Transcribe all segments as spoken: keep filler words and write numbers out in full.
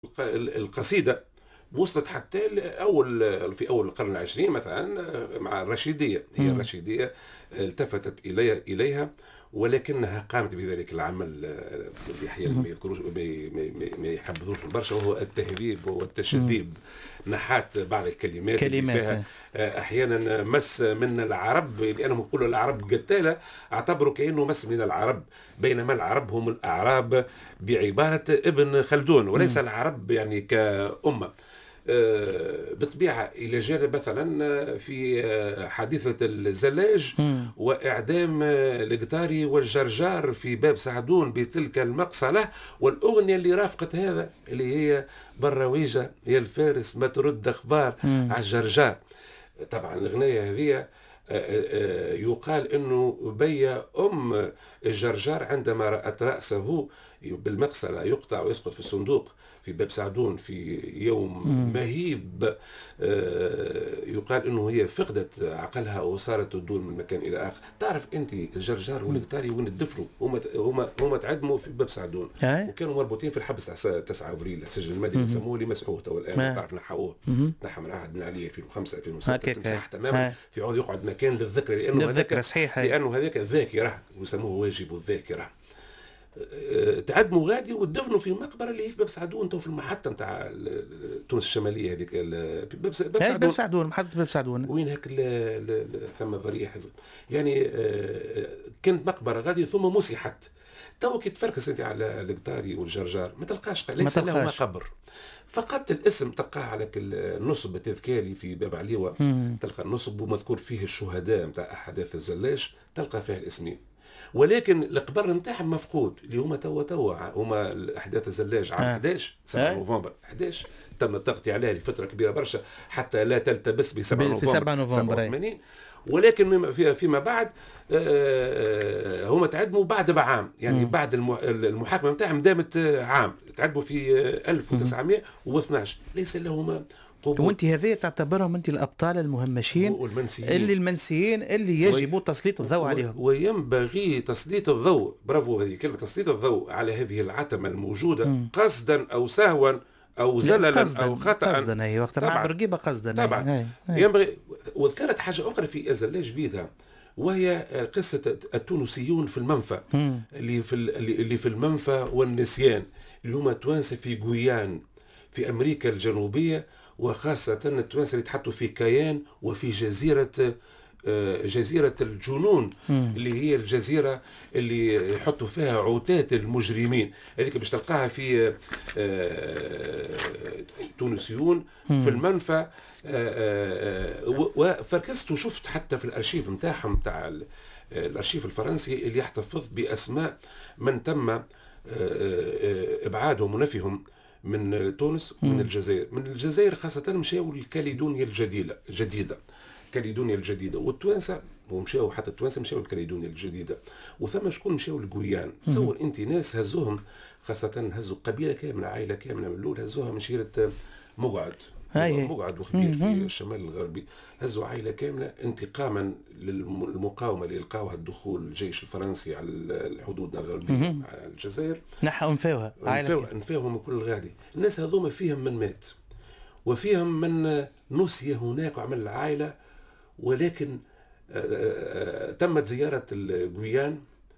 القصيدة وصلت حتى لأول في أول القرن العشرين مثلا مع الرشيدية. هي مم. الرشيدية التفتت إلي إليها، ولكنها قامت بذلك العمل اللي أحيانا مم. ما يذكروش ما ما- ما- ما يحبذوش برشا، وهو التهذيب مم. والتشذيب. نحات بعض الكلمات اللي كلمات فيها آه. آه، احيانا مس من العرب، لانهم يقولوا العرب قتاله، اعتبروا كانه مس من العرب، بينما العرب هم الاعراب بعباره ابن خلدون، وليس مم. العرب يعني كامه. آه، بالطبيعة إلى جانب مثلا آه، في آه، حادثة الزلاج مم. وإعدام آه، القطاري والجرجار في باب سعدون بتلك المقصلة، والأغنية اللي رافقت هذا اللي هي براويجة يا الفارس ما ترد أخبار مم. على الجرجار. طبعا الأغنية هذه آه، آه، يقال أنه بي أم الجرجار عندما رأت رأسه بالمقصلة يقطع ويسقط في الصندوق في باب سعدون في يوم مم. مهيب، آه، يقال انه هي فقدت عقلها وصارت تدور من مكان الى اخر. تعرف انت الجرجار مم. والقتالي وين تدفنوا؟ هما هما هما تعدموا في باب سعدون، آه. وكانوا مربوطين في الحبس تاع تسعة ابريل، السجن المدني مم. يسموه اللي مسحوه تو الان، آه. تعرف نحوه مم. نحى من عهد بن علي ألفين وخمسة ألفين وستة، هكاك تمسح آه. تماما آه. في عود يقعد مكان للذكرى، لانه للذكرى هذاك صحيح آه. لانه هذاك ذاكره ويسموه واجب الذاكره. تعدموا غادي ودفنوا في مقبره اللي هي في باب سعدون، تو في المحطه نتاع تونس الشماليه هذيك باب باب آه. باب سعدون. سعدون، محطة باب سعدون. وين هاك ال- ال- ال- ثم ضريح حزب يعني آه، كانت مقبره غادي ثم مسحت. تو كي تفركس انت على القطاري والجرجار ما تلقاش، ما ليس لهما تلقاش. قبر، فقط الاسم تلقاه على النصب التذكاري في باب عليوه، مم. تلقى النصب ومذكور فيه الشهداء نتاع احداث الزلاش، تلقى فيه الاسمين، ولكن القبر نتاعهم مفقود اللي هما توا توا هما الاحداث الزلاج عام آه. أحد عشر سبعة آه. نوفمبر أحد عشر، تم التغطية عليها لفتره كبيره برشا حتى لا تلتبس ب سبعة ب- في سبعة نوفمبر نوفمبر أي. سبعة وثمانين، ولكن مما- في- فيما بعد آه، هم تعدموا بعد بعام، يعني مم. بعد الم- المحاكمه نتاعهم دامت آه، عام، تعدموا في آه، ألف مم. وتسعمائة واثناشر، ليس لهما قبور. وانت هذه تعتبرهم انت الابطال المهمشين والمنسيين اللي المنسيين اللي يجب تسليط الضوء عليهم. وينبغي تسليط الضوء، برافو، هذه كلمة، تسليط الضوء على هذه العتمة الموجودة مم. قصدا أو سهوا أو لا، زللا قصدا أو خطأ. قصدا اي وقت مع طبعا برقيبه قصدا طبعا اي. أي. أي. ينبغي. وذكرت حاجة أخرى في أزلاج بيدها، وهي قصة التونسيون في المنفى، مم. اللي في اللي في المنفى والنسيان، اللي هما توانسة في غويان في أمريكا الجنوبية، وخاصة التوانسة اللي تحطوا في كيان وفي جزيرة آه، جزيرة الجنون، مم. اللي هي الجزيرة اللي يحطوا فيها عتاة المجرمين، هذيك باش تلقاها في آه، تونسيون في المنفى. آه، آه، و- وفركست وشفت حتى في الارشيف نتاعهم نتاع ال- الارشيف الفرنسي اللي يحتفظ باسماء من تم آه، آه، ابعادهم ونفيهم من تونس ومن مم. الجزائر. من الجزائر خاصة مشاو للكاليدونيا الجديدة الجديدة كاليدونيا الجديدة، والتوانسة ومشاو حتى التوانسة مشاو لكاليدونيا الجديدة، وثم شكون مشاو لغويان. تصور انت ناس هزوهم، خاصة هزوا قبيلة كاملة عائلة كاملة من الأول، هزوها من شيرة مقعد هاي. مقعد وخبير في مم. الشمال الغربي، هزوا عائلة كاملة انتقاما للمقاومة اللي لقاوها الدخول الجيش الفرنسي على الحدود الغربية مم. على الجزائر. نحى انفاوها عائله. انفاهم كل الغادي. الناس هذوما فيهم من مات وفيهم من نسي هناك وعمل العائلة، ولكن آه، آه، تمت زيارة الغويان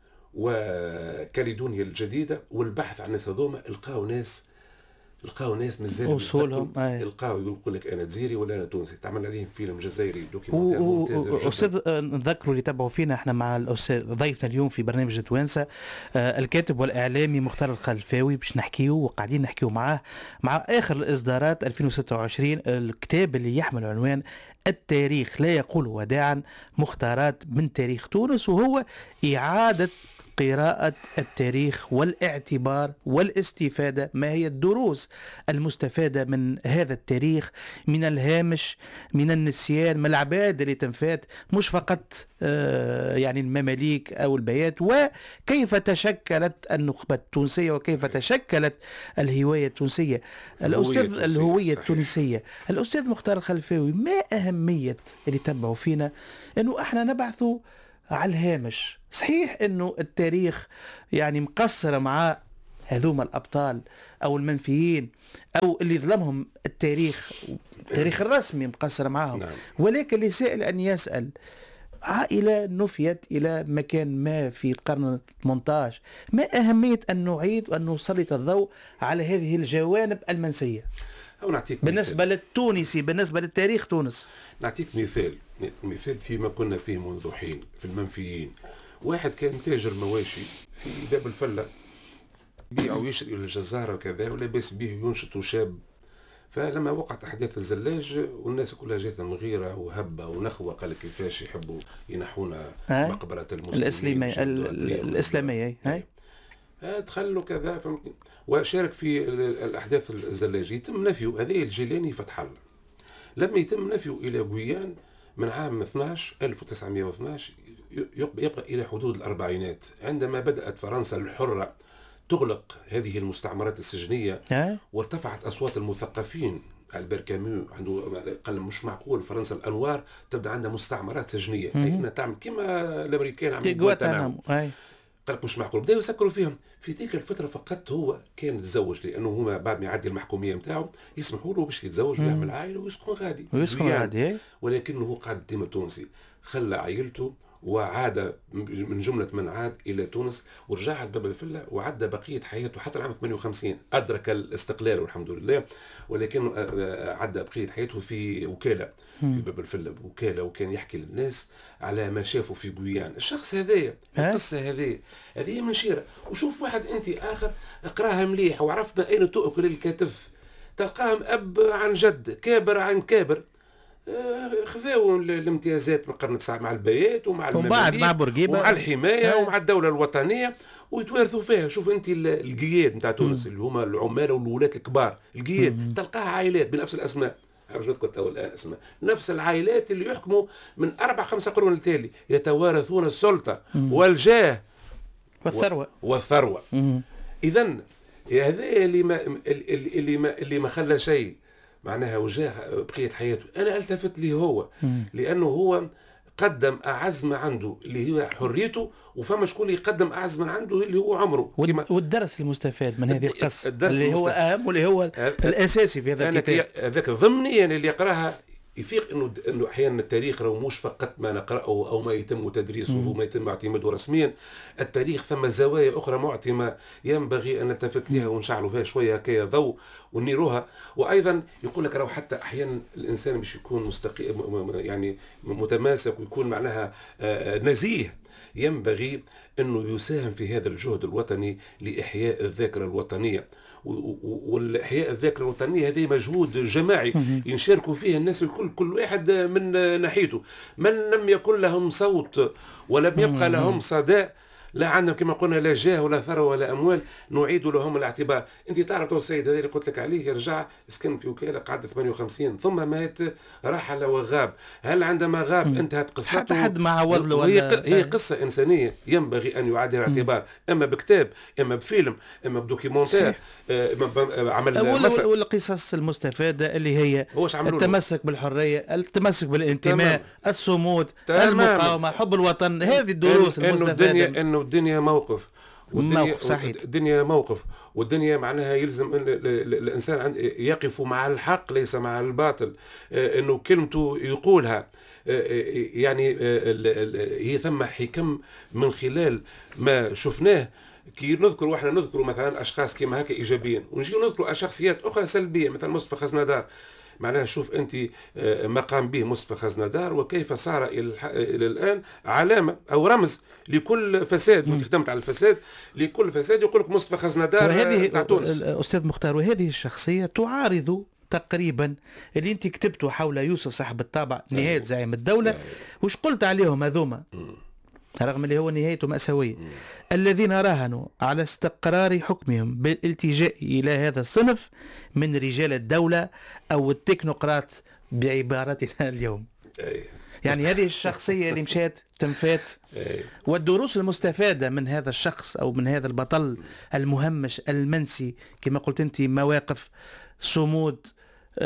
وكاليدونيا الجديدة والبحث عن الناس هذوما، لقاو ناس لقاو ناس مازال اصولهم اي. لقاو يقول لك انا جزيري ولا انا تونسي، تعمل عليهم فيلم جزائري و- دوكيومنتير و- ممتاز و- جدا. استاذ آه، نذكروا اللي تابعوا فينا احنا مع الاستاذ ضيفنا اليوم في برنامج توانسه آه، الكاتب والاعلامي مختار الخلفاوي، باش نحكيو وقاعدين نحكيو معاه مع اخر الاصدارات ألفين وستة وعشرين، الكتاب اللي يحمل عنوان التاريخ لا يقول وداعا، مختارات من تاريخ تونس، وهو إعادة قراءة التاريخ والاعتبار والاستفادة، ما هي الدروس المستفادة من هذا التاريخ، من الهامش، من النسيان، من العباد اللي تنفات، مش فقط آه يعني المماليك أو البيات، وكيف تشكلت النخبة التونسية وكيف تشكلت الهواية التونسية. الأستاذ الهوية التونسية الأستاذ مختار الخلفاوي، ما أهمية اللي تبعوا فينا أنه احنا نبعثوا على الهامش؟ صحيح انه التاريخ يعني مقصر مع هذوما الأبطال أو المنفيين أو اللي ظلمهم التاريخ التاريخ الرسمي مقصر معاهم. نعم. ولكن اللي سائل أن يسأل عائلة نفيت إلى مكان ما في القرن ثمانية عشر، ما أهمية أن نعيد وأن نسلط الضوء على هذه الجوانب المنسية بالنسبة مثال. للتونسي بالنسبة للتاريخ تونس؟ نعطيك مثال مثال فيما كنا فيه منذ حين في المنفيين. واحد كان تاجر مواشي في باب الفلة، يبيع ويشتري للجزارة وكذا، ولاباس به ينشط شاب. فلما وقعت أحداث الزلاج والناس كلها جات من غيرة وهبة ونخوة، قال كيفاش يحبوا ينحونا مقبرة المسلمين الإسلامية الإسلامية هاي دخلوا كذا فهمتني، وشارك في الأحداث الزلاج. يتم نفيه هذه الجيلاني فتح الله. لما يتم نفيه إلى غويان من عام اثناعش ألف وتسعمائة واثناعش يبقى إلى حدود الأربعينات، عندما بدأت فرنسا الحرة تغلق هذه المستعمرات السجنية وارتفعت أصوات المثقفين. البير كامو عنده قال مش معقول فرنسا الأنوار تبدأ عندها مستعمرات سجنية، أي تعمل كما الأمريكان عملوا غوانتنامو. قال مش معقول، بدأوا يسكروا فيهم. في تلك الفترة فقط هو كان يتزوج، لأنه هما بعد ما يعدي المحكومية نتاعو يسمحوا له باش يتزوج ويعمل عائلة ويسكن غادي ويسكن غادي. ولكنه قعد ديما تونسي، خلى عائلته وعاد من جملة من عاد إلى تونس ورجع باب الفلة وعدى بقية حياته حتى العام ثمانية وخمسين أدرك الاستقلال والحمد لله، ولكن عدى بقية حياته في وكالة في باب الفلة وكالة، وكان يحكي للناس على ما شافوا في غويان. الشخص هذايا القصة هذه هذه منشيرة. وشوف واحد أنت آخر اقراها مليح وعرف ما أين تؤكل الكتف، تلقاهم أب عن جد كابر عن كابر خذاو الامتيازات من القرن التاسع مع البيات ومع المماليك مع بورقيبه ومع الحمايه ها. ومع الدوله الوطنيه ويتوارثوا فيها. شوف انت القياد نتاع تونس اللي هما العماله والولاة الكبار، القياد تلقاها عائلات بنفس الاسماء، عرفت نذكر تو الان اسماء نفس العائلات اللي يحكموا من اربع خمسه قرون التالي، يتوارثون السلطه مم. والجاه والثروه والثروه. اذا هذا اللي ما اللي ما اللي ما خلى شيء معناها وجاه بقية حياته. أنا ألتفت لي هو لأنه هو قدم أعز ما عنده اللي هي حريته، وفما شكون يقدم أعز من عنده اللي هو عمره. والدرس المستفاد من هذه القصة اللي هو أهم واللي هو الأساسي في هذا الكتاب هذاك ضمنيا اللي يقراها يفيق انه انه احيانا التاريخ راه مش فقط ما نقراه او ما يتم تدريسه وما يتم اعتماده رسميا. التاريخ ثم زوايا اخرى معتمه ينبغي ان نلتفت لها ونشعلوا فيها شويه هكايا ضوء ونيروها. وايضا يقول لك راهو حتى احيانا الانسان باش يكون مستقيم يعني متماسك ويكون معناها نزيه، ينبغي انه يساهم في هذا الجهد الوطني لاحياء الذاكره الوطنيه. والإحياء الذاكرة الوطنية هذه مجهود جماعي ينشاركوا فيه الناس الكل، كل واحد من ناحيته. من لم يكن لهم صوت ولم يبقى لهم صدى، لا عندهم كما قلنا لا جاه ولا ثروه ولا اموال، نعيد لهم الاعتبار. انت تعرف تو السيد هذا اللي قلت لك عليه يرجع سكن في وكاله قعد ثمانية وخمسين ثم مات رحل وغاب. هل عندما غاب مم. انتهت قصته؟ حتى حد ما عوض له. هي, هي قصه انسانيه ينبغي ان يعاد الاعتبار، اما بكتاب اما بفيلم اما بدوكيومنتير اما بعمل مسرح. والقصص المستفاده اللي هي التمسك بالحريه، التمسك بالانتماء، تمام. الصمود، تمام. المقاومه، حب الوطن، هذه الدروس إن المستفاده. انه الدنيا موقف موقف صحيح. الدنيا موقف والدنيا معناها يلزم ان الانسان يقف مع الحق ليس مع الباطل، انه كلمته يقولها. يعني هي ثم حكم من خلال ما شفناه كي نذكر واحنا نذكر مثلا اشخاص كما هكا ايجابيين ونجي نذكر شخصيات اخرى سلبيه مثل مصطفى خزندار. معناها شوف انت ما قام به مصطفى خزندار وكيف صار الى الان علامه او رمز لكل فساد. وانت خدمت على الفساد، لكل فساد يقول لك مصطفى خزندار تاع تونس. استاذ مختار، وهذه الشخصيه تعارض تقريبا اللي انت كتبته حول يوسف صاحب الطابع نهايه زعيم الدوله. وش قلت عليهم هذوما رغم اللي هو نهايته مأساوية؟ الذين راهنوا على استقرار حكمهم بالالتجاء إلى هذا الصنف من رجال الدولة أو التكنوقراط بعبارتنا اليوم. يعني هذه الشخصية اللي مشات تنفات. والدروس المستفادة من هذا الشخص أو من هذا البطل المهمش المنسي كما قلت أنت، مواقف، صمود،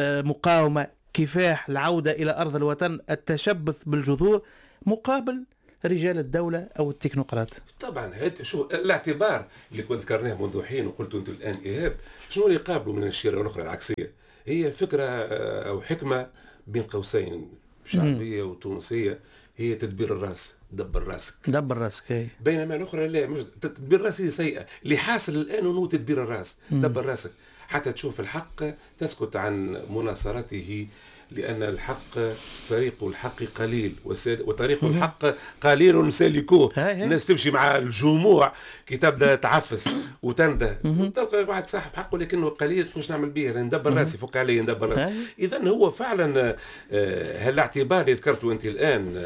مقاومة، كفاح، العودة إلى أرض الوطن، التشبث بالجذور، مقابل رجال الدولة أو التكنوقراط؟ طبعا هاد شو الاعتبار اللي كنت ذكرناه منذ حين وقلت انتم الان ايهاب، شنو اللي يقابلوا من الشيره الاخرى العكسيه؟ هي فكره او حكمه بين قوسين شعبيه وتونسيه، هي تدبير الراس، دبر راسك دبر راسك. اي. بينما الاخرى لا، مش تدبير الراس هي سيئه، اللي حاصل الان هو تدبير الراس، دبر راسك حتى تشوف الحق تسكت عن مناصرته، لأن الحق طريق الحق قليل وطريق الحق قليل سالكوه. الناس تمشي مع الجموع كي تبدا تعفس وتنده تلقى واحد صاحب حق ولكنه قليل، مش نعمل به ندبر راسي، فك علي ندبر راسي. إذا هو فعلا هالاعتبار اللي ذكرته أنت الآن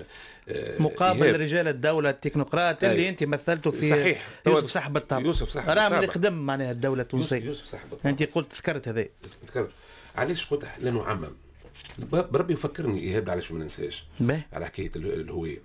مقابل إيهاب. رجال الدولة التكنوقراط اللي أنت مثلته في صحيح. يوسف صاحب الطابع، يوسف صاحب الطابع رغم اللي خدم معناها الدولة التونسية. يوسف صاحب الطابع أنت قلت ذكرت هذا، ذكرت علاش قلت لأنه عمم بربي يفكرني إيهاب علاش ما ننساش على حكاية الهوية.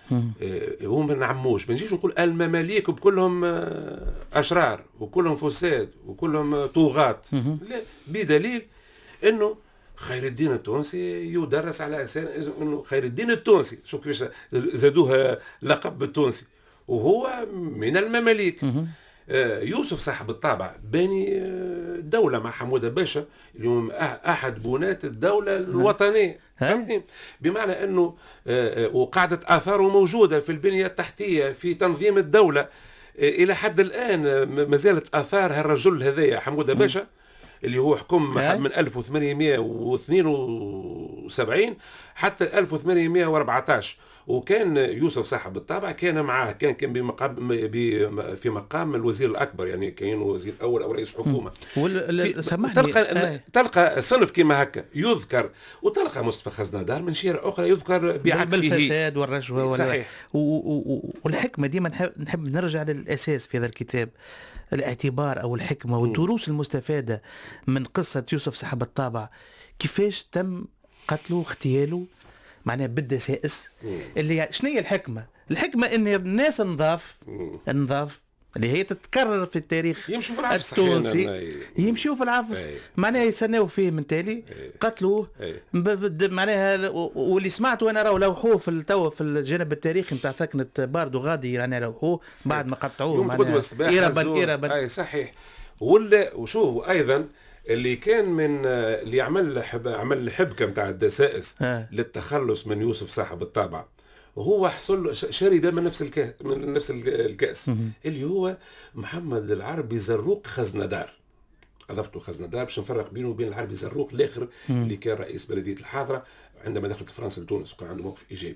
هو ما نعموش، ما نجيش نقول المماليك بكلهم أشرار وكلهم فساد وكلهم طغاة، لا، بدليل أنه خير الدين التونسي يدرس على اساس انه خير الدين التونسي، شوف كيفاش زادوها لقب بالتونسي، وهو من المماليك. يوسف صاحب الطابع باني دولة مع حمودة باشا، اليوم أحد بنات الدولة الوطنية، فهمتني؟ بمعنى أنه وقاعدة آثاره موجودة في البنية التحتية في تنظيم الدولة إلى حد الآن، ما زالت آثار هالرجل هذايا حمودة باشا اللي هو حكم من ألف وثمانمئة واثنين وسبعين حتى ألف وثمانمئة وأربعة عشر، وكان يوسف صاحب الطابع كان معاه، كان كان بمقام في مقام الوزير الاكبر، يعني كان وزير اول او رئيس حكومه. سامحني، تلقى آه. تلقى صنف كما هكا يذكر، وتلقى مصطفى خزندار من شيره اخرى يذكر بعكسه بالفساد والرشوه. صحيح. والحكمه ديما نحب, نحب نرجع للاساس في هذا الكتاب، الاعتبار او الحكمه والدروس المستفاده من قصه يوسف صاحب الطابع. كيفاش تم قتله واغتياله معناها بالدسائس اللي يعني شنو هي الحكمه؟ الحكمه ان الناس نضاف نضاف اللي هي تتكرر في التاريخ يمشوا في العفس التونسي، يمشوا في العفس معناها يسناو فيه من تالي قتلوه معناها. واللي سمعته انا راهو لوحوه في التو في الجانب التاريخي نتاع ثكنه باردو غادي يعني لوحوه بعد ما قطعوه معناها إيربا إيربا. اي صحيح. ولا وشوف ايضا اللي كان من اللي عمل حب عمل الحبكه نتاع الدسائس آه. للتخلص من يوسف صاحب الطابع، وهو حصل شرب من نفس الكاس من نفس الكاس اللي هو محمد العربي زروق خزندار. اضفته خزندار باش نفرق بينه وبين العربي زروق الاخر اللي كان رئيس بلديه الحاضره عندما دخلت فرنسا لتونس وكان عنده موقف ايجابي.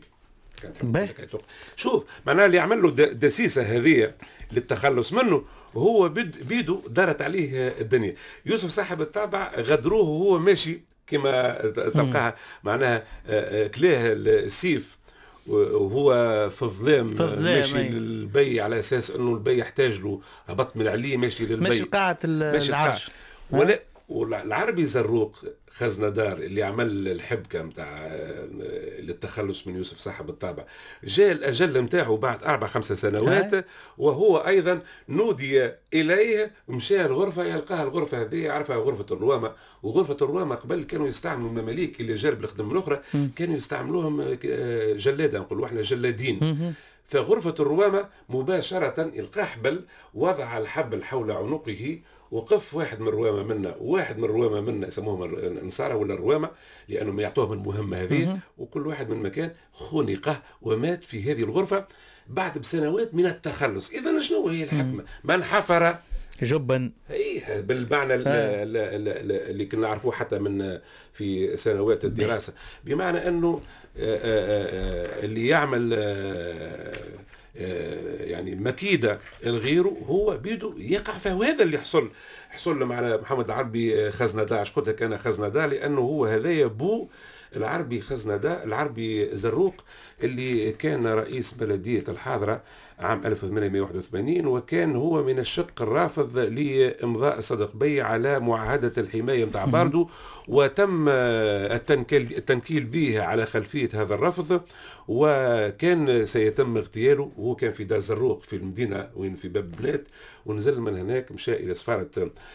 شوف معناها اللي عمل له دسيسه هذه للتخلص منه، وهو بيدو دارت عليه الدنيا. يوسف صاحب الطابع غدروه وهو ماشي كما تلقاها معناها كلاه السيف وهو في الظلام ماشي للبي على اساس انه البي يحتاج له، هبط من عليه ماشي للبي ماشي قاعه العرش. ولا والعربي زروق خزندار اللي عمل الحبكه نتاع للتخلص من يوسف صاحب الطابع جاء الاجل نتاعو بعد اربع خمس سنوات، وهو ايضا نودي اليه مشى الغرفه يلقاها الغرفه هذه يعرفها غرفه الروامه. وغرفه الروامه قبل كانوا يستعملوا المماليك اللي جارب الخدمه الاخرى كانوا يستعملوهم جلاده، نقولوا احنا جلادين. فغرفه الروامه مباشره يلقى حبل وضع الحبل حول عنقه، وقف واحد من الروامه منا وواحد من الروامه منا يسموهم النصارى ولا الروامه لانهم يعطوهم المهمه هذه، وكل واحد من مكان خنق ومات في هذه الغرفه بعد بسنوات من التخلص. اذا شنو هي الحكمه؟ من حفر جبا، ايه بالمعنى اللي كنا نعرفوه حتى من في سنوات الدراسه، بمعنى انه اللي يعمل يعني مكيدة الغيره هو بيدو يقع فيه. وهذا اللي حصل حصل مع محمد العربي خزندار. علاش قلت لك انا خزندار؟ لانه هو هذايا بو العربي خزندار، العربي زروق اللي كان رئيس بلديه الحاضره عام ألف وثمانمئة وواحد وثمانين، وكان هو من الشق الرافض لإمضاء صدق بي على معاهدة الحماية متاع باردو، وتم التنكيل, التنكيل به على خلفية هذا الرفض، وكان سيتم اغتياله. وهو كان في دار زروق في المدينة وين في باب بلاد، ونزل من هناك مشى إلى سفارة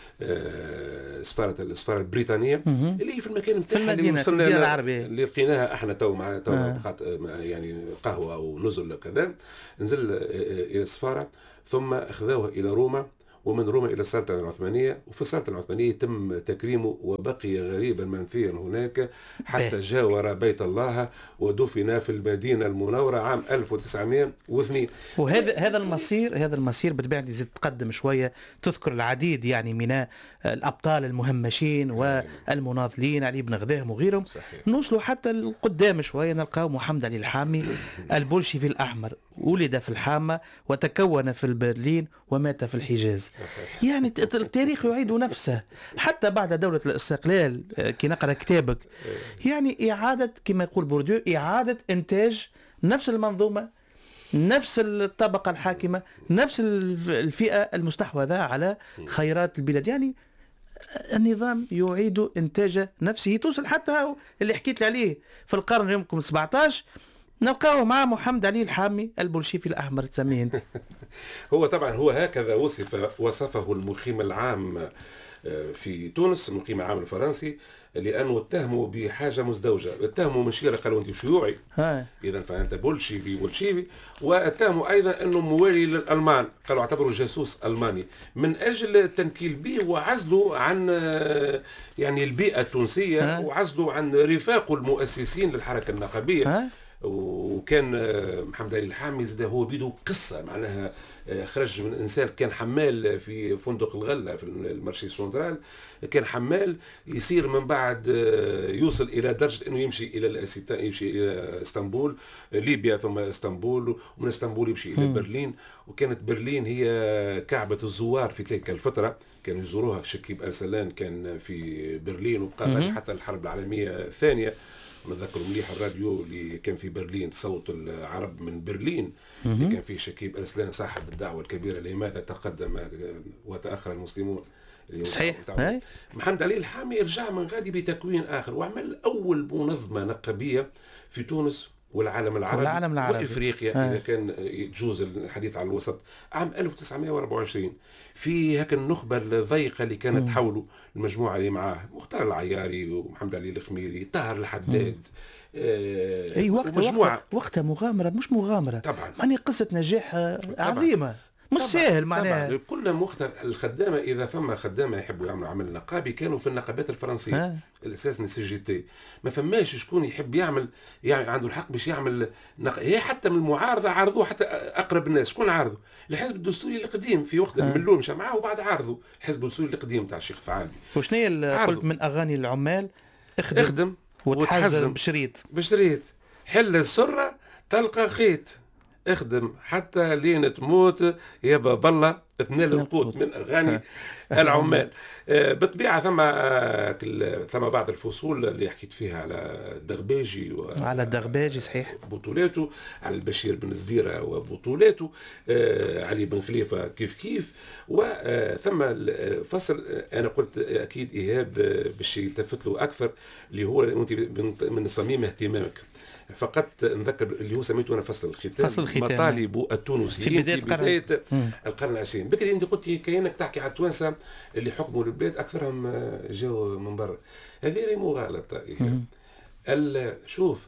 سفارة السفارة البريطانية اللي هي في المكان نتاعها اللي وصلنا العربية اللي لقيناها احنا تو مع تو آه. يعني قهوة ونزل كذا. نزل إلى السفارة ثم أخذوه إلى روما، ومن روما إلى السلطنة العثمانية، وفي السلطنة العثمانية تم تكريمه وبقي غريبا منفيا هناك حتى جاور بيت الله ودفن في المدينة المنورة عام ألف وتسعمئة واثنين. وهذا هذا المصير هذا المصير بالطبع يزيد تقدم شوية، تذكر العديد يعني من الأبطال المهمشين والمناضلين، علي بن غذاهم وغيرهم. نوصلوا حتى القدام شوية نلقاو محمد علي الحامي البولشيفي الأحمر، ولد في الحامة وتكون في برلين ومات في الحجاز. صحيح. يعني التاريخ يعيد نفسه حتى بعد دولة الاستقلال. كي نقرأ كتابك يعني إعادة كما يقول بورديو إعادة إنتاج نفس المنظومة، نفس الطبقة الحاكمة، نفس الفئة المستحوذة على خيرات البلاد. يعني النظام يعيد إنتاج نفسه. توصل حتى اللي حكيت عليه في القرن يمكن السبعة عشر نلقاه مع محمد علي الحامي البولشيفي الأحمر تسميه انت. هو طبعا هو هكذا وصف وصفه المقيم العام في تونس، المقيم العام الفرنسي، لأنه اتهموا بحاجة مزدوجة. اتهموا من شيرة قالوا أنت شيوعي إذا فأنت بولشيفي بولشيفي، واتهموا أيضا أنه موالي للألمان، قالوا اعتبروا جاسوس ألماني من أجل التنكيل به وعزله عن يعني البيئة التونسية، وعزله عن رفاق المؤسسين للحركة النقابية. وكان محمد علي الحامي زاد هو بيدو قصة، معناها خرج من إنسان كان حمال في فندق الغلة في المارشي سونترال، كان حمال يصير من بعد يوصل إلى درجة أنه يمشي إلى يمشي إلى اسطنبول ليبيا، ثم اسطنبول، ومن اسطنبول يمشي إلى برلين. وكانت برلين هي كعبة الزوار في تلك الفترة، كانوا يزوروها. شكيب أرسلان كان في برلين وبقى حتى الحرب العالمية الثانية. نذكر مليح الراديو اللي كان في برلين، صوت العرب من برلين، اللي كان فيه شكيب أرسلان صاحب الدعوة الكبيرة لماذا تقدم وتأخر المسلمون. صحيح. محمد علي الحامي رجع من غادي بتكوين آخر، وعمل أول منظمة نقابية في تونس والعالم العربي, والعالم العربي. وإفريقيا آه. إذا كان يجوز الحديث عن الوسط، عام ألف وتسعمئة وأربعة وعشرين. في هيك النخبة الضيقة اللي كانت تحوله المجموعة اللي معاه مختار العياري ومحمد علي الخميري، طاهر الحداد، آه اي وقت وقتها وقتها مغامرة مش مغامرة طبعا، يعني قصة نجاح عظيمة مش سهل معناها. كلنا مختار الخدامة، إذا فما خدامة يحبوا يعملوا عمل نقابي كانوا في النقابات الفرنسية آه. الأساس سي جي تي، ما فماش شكون يحب يعمل يعني عنده الحق باش يعمل نق... هي حتى من المعارضة عارضوه، حتى أقرب الناس شكون عارضه؟ الحزب الدستوري القديم في وقت آه. الملول مشى معاه، وبعد عارضه الحزب الدستوري القديم تاع الشيخ فعالي. وشنو قلت من أغاني العمال؟ اخدم, اخدم وتحزم بشريط بشريط، حل السرة تلقى خيط، اخدم حتى لين تموت يا باب الله تنال القوت، من اغاني العمال. بالطبيعه ثم ثم بعض الفصول اللي حكيت فيها على الدغباجي على الدغباجي صحيح بطولاته، على البشير بن الزيره وبطولاته، علي بن خليفه كيف كيف. وثم فصل انا قلت اكيد ايهاب باش يلتفت له اكثر، اللي هو انت من صميم اهتمامك. فقط نذكر اللي هو سميته انا فصل الختام، فصل الختام مطالب التونسيين في بدايه, في بداية القرن العشرين. بكري انت قلت كانك تحكي على التوانسه اللي حكموا البلاد اكثرهم جاوا من برا، هذه مغالطه. شوف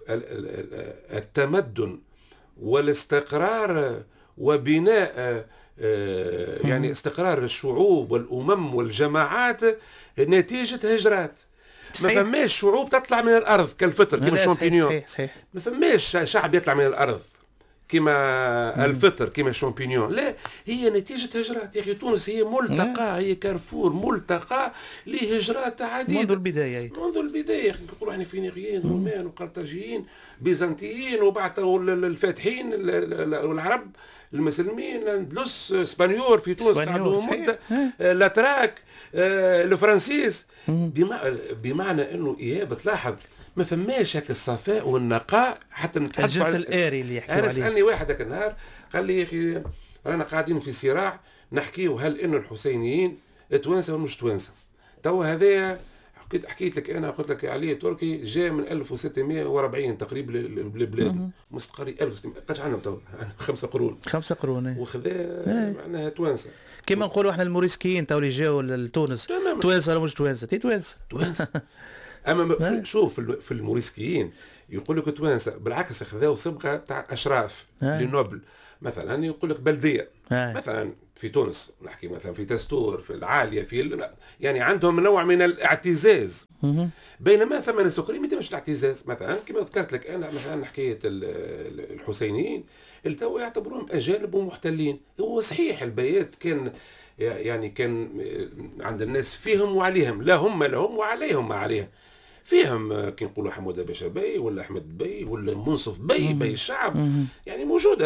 التمدن والاستقرار وبناء يعني استقرار الشعوب والامم والجماعات نتيجه هجرات. ما فماش شعوب تطلع من الارض كالفطر كما الشامبينيون، صحيح صحيح. ما فماش شعب يطلع من الارض كما الفطر كما الشامبينيون، لا، هي نتيجه هجرات. يا اخي تونس هي ملتقى، هي كارفور ملتقى لهجرات عديده منذ البدايه منذ البدايه. نقولوا احنا فينيقيين رومان وقرطاجيين بيزنطيين، وبعد الفاتحين والعرب المسلمين ندلس اسبانيور في تونس قعدوا مده، إيه. لاتراك، آه، الفرنسيس، بمع... بمعنى انه ايهاب تلاحظ ما فماش هكا الصفاء والنقاء حتى نتحدث الجنس على الآري اللي يحكوا انا عليه. سالني واحد هذاك النهار قال لي يا اخي رانا قاعدين في صراع نحكيو هل انه الحسينيين توانسه ولا مش توانسه. توا هذايا حكيت حكيت لك انا قلت لك عليه تركي جاء من ألف وستمائة وأربعين تقريبا للبلاد مستقري ألف وستمائة قاش عندهم توا خمسه قرون خمسه قرون وخذا معناها توانسه كيما نقولوا احنا الموريسكيين تو اللي جاوا لتونس توانسه ولا مش توانسه؟ تي توانسه توانسه. اما شوف في الموريسكيين يقول لك توانسه بالعكس خذاو صبغه تاع اشراف لنوبل. مثلا يقول لك بلديه مثلا في تونس نحكي مثلا في تستور في العاليه في يعني عندهم نوع من الاعتزاز، بينما ثم ناس اخرين ما يتمش الاعتزاز. مثلا كما ذكرت لك انا مثلا حكايه الحسينيين التو يعتبرون اجانب ومحتلين. هو صحيح البيات كان يعني كان عند الناس فيهم وعليهم، لا هم لهم وعليهم ما عليهم. فيهم كي نقولوا حموده باشا بي ولا احمد بي ولا منصف بي بي الشعب، يعني موجوده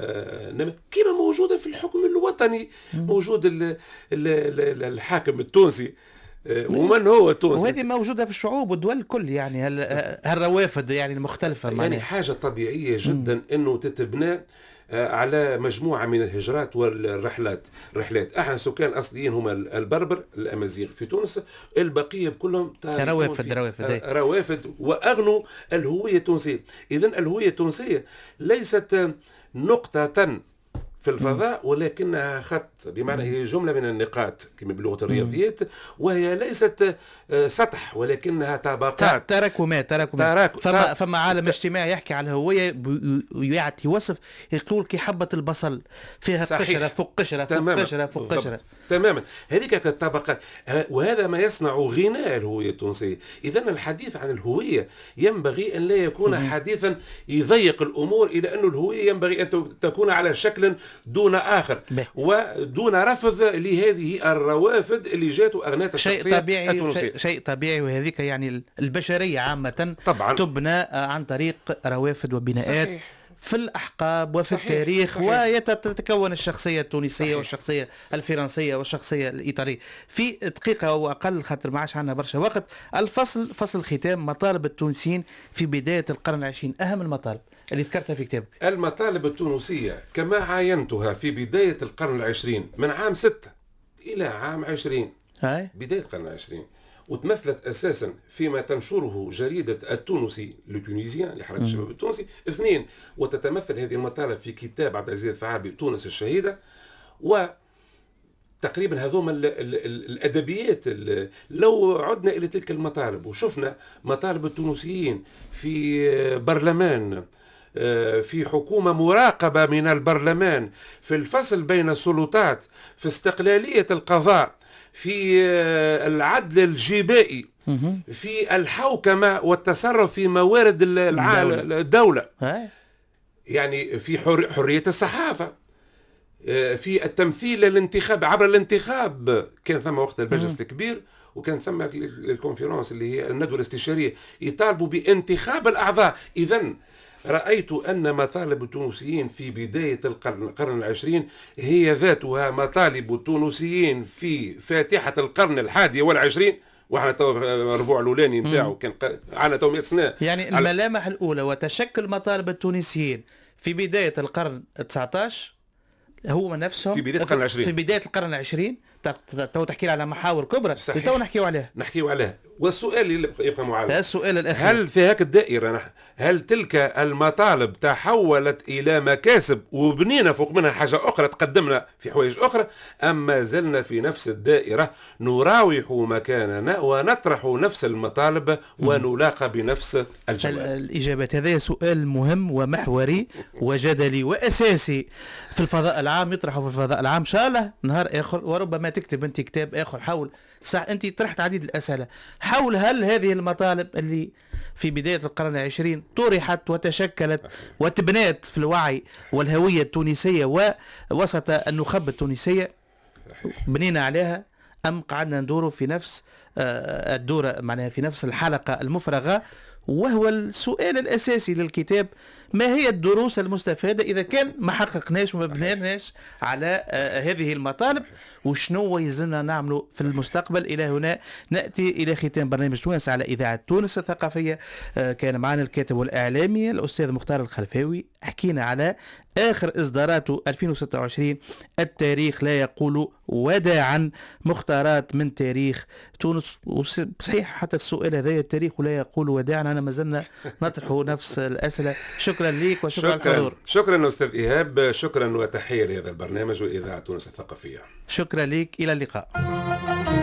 كما موجوده في الحكم الوطني، موجود ال ال ال الحاكم التونسي ومن هو التونسي، وهذه موجوده في الشعوب والدول الكل. يعني هالروافد يعني المختلفه يعني معنى. حاجه طبيعيه جدا انه تتبنى على مجموعة من الهجرات والرحلات. رحلات احنا سكان اصليين هم البربر الامازيغ في تونس، البقية كلهم روافد روافد روافد واغنوا الهوية التونسية. اذا الهوية التونسية ليست نقطة في الفضاء ولكنها خط، بمعنى هي جملة من النقاط كما بلغة الرياضيات، وهي ليست سطح ولكنها طبقات. تراكمات تراكمات فما فما عالم اجتماعي يحكي على الهوية ويعطي وصف يقول كي حبة البصل فيها قشرة فوق قشرة فوق قشرة فوق قشرة. تماما هذيك الطبقات، وهذا ما يصنع غناء الهوية التونسية. إذا الحديث عن الهوية ينبغي أن لا يكون حديثا يضيق الأمور إلى أن الهوية ينبغي أن تكون على شكل دون آخر ودون رفض لهذه الروافد اللي جات وأغنات الشخصية شيء طبيعي التونسية. شيء طبيعي، وهذيك يعني البشرية عامة طبعا تبنى عن طريق روافد وبناءات صحيح. في الأحقاب وفي صحيح. التاريخ صحيح. ويتتكون الشخصية التونسية صحيح. والشخصية الفرنسية والشخصية الإيطالية. في دقيقة وأقل خاطر ما عادش عندنا برشا وقت، الفصل فصل ختام مطالب التونسيين في بداية القرن العشرين، أهم المطالب اللي ذكرتها في كتابك. المطالب التونسية كما عاينتها في بداية القرن العشرين من عام ستة إلى عام عشرين هاي. بداية القرن العشرين، وتمثلت أساسا فيما تنشره جريدة التونسي لتونيزيان لحركة الشباب التونسي. اثنين، وتتمثل هذه المطالب في كتاب عبد العزيز الثعابي تونس الشهيدة. و تقريبا هذوما الأدبيات. لو عدنا إلى تلك المطالب وشفنا مطالب التونسيين في برلمان، في حكومة مراقبة من البرلمان، في الفصل بين السلطات، في استقلالية القضاء، في العدل الجبائي، في الحوكمة والتصرف في موارد الدولة، يعني في حرية الصحافة، في التمثيل الانتخاب عبر الانتخاب. كان ثم وقت المجلس الكبير وكان ثم الكونفرنس اللي هي الندوة الاستشارية يطالبوا بانتخاب الأعضاء. إذن رأيت أن مطالب التونسيين في بداية القرن, القرن العشرين هي ذاتها مطالب التونسيين في فاتحة القرن الحادي والعشرين، وحنا تو الربوع الاولاني نتاعو كان عنا تو مئة سنه. يعني الملامح الاولى وتشكل مطالب التونسيين في بدايه القرن التاسع عشر هو من نفسهم في بدايه القرن العشرين. في بدايه القرن العشرين تو تحكي على محاور كبرى تو نحكيو عليها نحكيو عليها. والسؤال اللي يبقى معاود، السؤال الاخير، هل في هاك الدائره هل تلك المطالب تحولت الى مكاسب وبنينا فوق منها حاجه اخرى، تقدمنا في حوايج اخرى، ام ما زلنا في نفس الدائره نراوح مكاننا ونطرح نفس المطالب ونلاقى بنفس الجواب؟ الاجابات هذا سؤال مهم ومحوري وجدلي واساسي في الفضاء العام، يطرحه في الفضاء العام ان شاء الله نهار اخر، وربما تكتب انت كتاب اخر حول صح. انت طرحت عديد الاسئله حول هل هذه المطالب اللي في بدايه القرن العشرين طرحت وتشكلت وتبنات في الوعي والهويه التونسيه ووسط النخب التونسيه بنينا عليها، ام قعدنا ندوروا في نفس الدوره معناها في نفس الحلقه المفرغه وهو السؤال الأساسي للكتاب: ما هي الدروس المستفادة إذا كان ما حققناش وما بنيناش على آه هذه المطالب، وشنو يلزمنا نعمله في المستقبل؟ إلى هنا نأتي إلى ختام برنامج تونس على إذاعة تونس الثقافية. آه كان معنا الكاتب والإعلامي الأستاذ مختار الخلفاوي، حكينا على آخر إصداراته ألفين وستة وعشرين، التاريخ لا يقول وداعا، مختارات من تاريخ تونس. وصحيح حتى السؤال هذا، التاريخ لا يقول وداعا، أنا ما زلنا نطرح نفس الأسئلة. شكرا لك وشكرا على الحضور. شكرا أستاذ إيهاب، شكرا وتحية لهذا البرنامج وإذاعة تونس الثقافية. شكرا لك، إلى اللقاء.